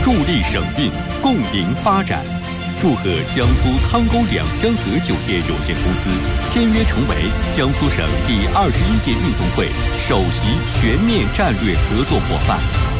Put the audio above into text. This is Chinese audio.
助力省运，共赢发展。祝贺江苏汤沟两香河酒业有限公司签约成为江苏省第21届运动会首席全面战略合作伙伴。